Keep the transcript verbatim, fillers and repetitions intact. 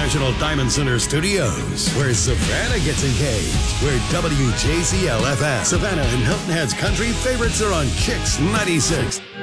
National Diamond Center Studios, where Savannah gets engaged, where W J C L F M, Savannah and Hilton Head's country favorites are on Kicks ninety-six.